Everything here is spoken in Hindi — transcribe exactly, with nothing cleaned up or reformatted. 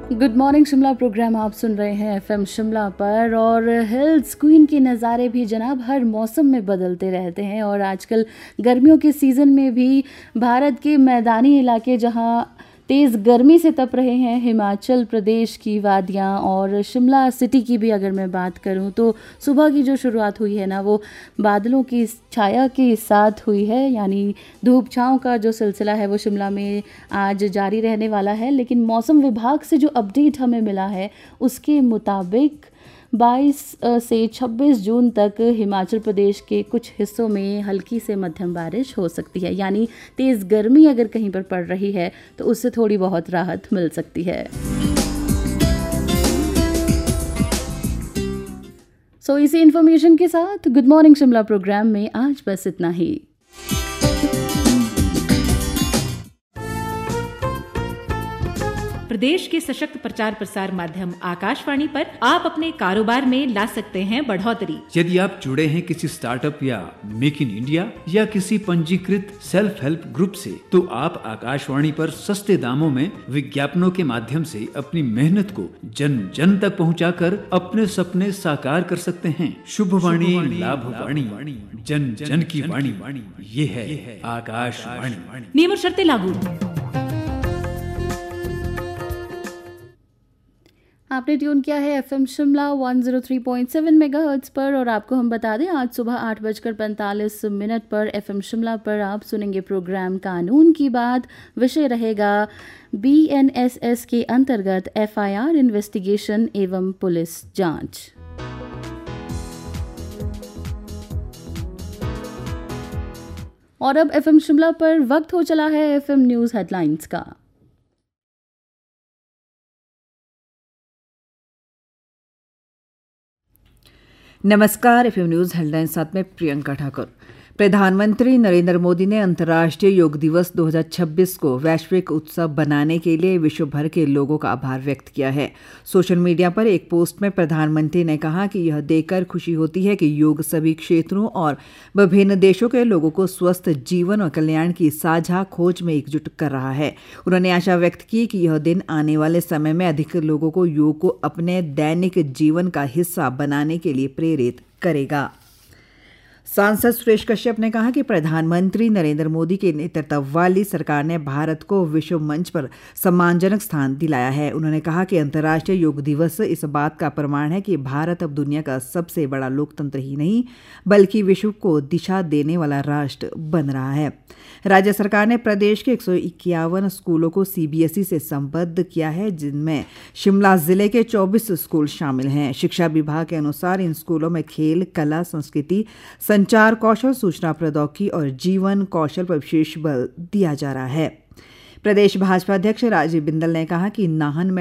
गुड मॉर्निंग शिमला प्रोग्राम आप सुन रहे हैं एफएम शिमला पर। और हिल्स क्वीन के नज़ारे भी जनाब हर मौसम में बदलते रहते हैं और आजकल गर्मियों के सीज़न में भी भारत के मैदानी इलाके जहां तेज़ गर्मी से तप रहे हैं, हिमाचल प्रदेश की वादियां और शिमला सिटी की भी अगर मैं बात करूं तो सुबह की जो शुरुआत हुई है ना वो बादलों की छाया के साथ हुई है। यानी धूप छांव का जो सिलसिला है वो शिमला में आज जारी रहने वाला है। लेकिन मौसम विभाग से जो अपडेट हमें मिला है उसके मुताबिक बाईस से छब्बीस जून तक हिमाचल प्रदेश के कुछ हिस्सों में हल्की से मध्यम बारिश हो सकती है। यानी तेज़ गर्मी अगर कहीं पर पड़ रही है तो उससे थोड़ी बहुत राहत मिल सकती है। सो so, इसी इन्फॉर्मेशन के साथ गुड मॉर्निंग शिमला प्रोग्राम में आज बस इतना ही। प्रदेश के सशक्त प्रचार प्रसार माध्यम आकाशवाणी पर आप अपने कारोबार में ला सकते हैं बढ़ोतरी। यदि आप जुड़े हैं किसी स्टार्टअप या मेक इन इंडिया या किसी पंजीकृत सेल्फ हेल्प ग्रुप से, तो आप आकाशवाणी पर सस्ते दामों में विज्ञापनों के माध्यम से अपनी मेहनत को जन जन तक पहुंचाकर अपने सपने साकार कर सकते हैं। शुभवाणी, लाभवाणी, जन जन की वाणी, ये है आकाशवाणी। नियम और शर्तें लागू। आपने ट्यून किया है एफएम शिमला एक सौ तीन पॉइंट सात मेगाहर्ट्ज पर और आपको हम बता दें आज सुबह आठ बजकर पैंतालीस मिनट पर एफएम शिमला पर आप सुनेंगे प्रोग्राम कानून की बात। विषय रहेगा बीएनएसएस के अंतर्गत एफआईआर इन्वेस्टिगेशन एवं पुलिस जांच। और अब एफएम शिमला पर वक्त हो चला है एफएम न्यूज़ हेडलाइंस का। नमस्कार, एफएम न्यूज़ हेडलाइंस साथ में प्रियंका ठाकुर। प्रधानमंत्री नरेंद्र मोदी ने अंतर्राष्ट्रीय योग दिवस दो हज़ार छब्बीस को वैश्विक उत्सव बनाने के लिए विश्व भर के लोगों का आभार व्यक्त किया है। सोशल मीडिया पर एक पोस्ट में प्रधानमंत्री ने कहा कि यह देखकर खुशी होती है कि योग सभी क्षेत्रों और विभिन्न देशों के लोगों को स्वस्थ जीवन और कल्याण की साझा खोज में एकजुट कर रहा है। उन्होंने आशा व्यक्त की कि यह दिन आने वाले समय में अधिक लोगों को योग को अपने दैनिक जीवन का हिस्सा बनाने के लिए प्रेरित करेगा। सांसद सुरेश कश्यप ने कहा कि प्रधानमंत्री नरेंद्र मोदी के नेतृत्व वाली सरकार ने भारत को विश्व मंच पर सम्मानजनक स्थान दिलाया है। उन्होंने कहा कि अंतर्राष्ट्रीय योग दिवस इस बात का प्रमाण है कि भारत अब दुनिया का सबसे बड़ा लोकतंत्र ही नहीं बल्कि विश्व को दिशा देने वाला राष्ट्र बन रहा है। राज्य सरकार ने प्रदेश के एक सौ इक्यावन स्कूलों को सीबीएसई से संबद्ध किया है, जिनमें शिमला जिले के चौबीस स्कूल शामिल हैं। शिक्षा विभाग के अनुसार इन स्कूलों में खेल, कला, संस्कृति, संचार कौशल, सूचना प्रौद्योगिकी और जीवन कौशल पर विशेष बल दिया जा रहा है। प्रदेश भाजपा अध्यक्ष राजीव बिंदल ने कहा कि नाहन में